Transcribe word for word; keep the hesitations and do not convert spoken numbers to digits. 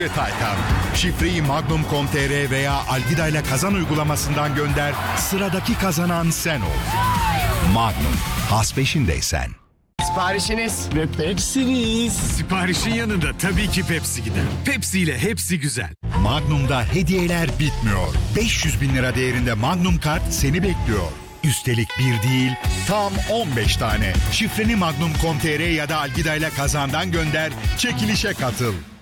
Taycan. Şifreyi magnum nokta com nokta tr veya Algida ile kazan uygulamasından gönder. Sıradaki kazanan sen ol. Magnum. Has peşindeysen. Siparişiniz. Ve Pepsi'niz. Siparişin yanında tabii ki Pepsi gider. Pepsi ile hepsi güzel. Magnum'da hediyeler bitmiyor. beş yüz bin lira değerinde Magnum kart seni bekliyor. Üstelik bir değil, tam on beş tane. Şifreni magnum nokta com nokta tr ya da Algida ile kazandan gönder, çekilişe katıl.